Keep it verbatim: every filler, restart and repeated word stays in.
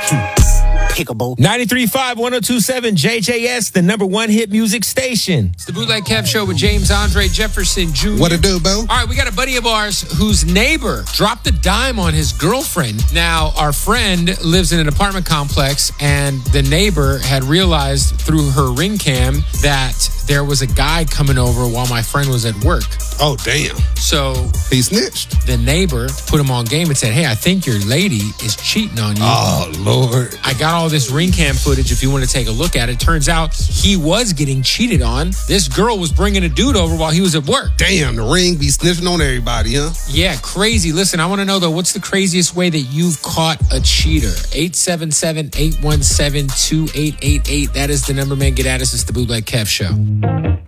Pickable. ninety-three point five, one oh two point seven J J S, the number one hit music station. It's the Bootleg Kev Show with James Andre Jefferson Junior What it do, Bo? All right, we got a buddy of ours whose neighbor dropped a dime on his girlfriend. Now, our friend lives in an apartment complex, and the neighbor had realized through her ring cam that there was a guy coming over while my friend was at work. Oh, damn. So he snitched. The neighbor put him on game and said, hey, I think your lady is cheating on you. Oh, Lord. I got all this ring cam footage if you want to take a look at it. Turns out he was getting cheated on. This girl was bringing a dude over while he was at work. Damn, the ring be snitching on everybody, huh? Yeah, crazy. Listen, I want to know, though, what's the craziest way that you've caught a cheater? eight seven seven, eight one seven, two eight eight eight. That is the number, man. Get at us. It's the Bootleg Kev Show.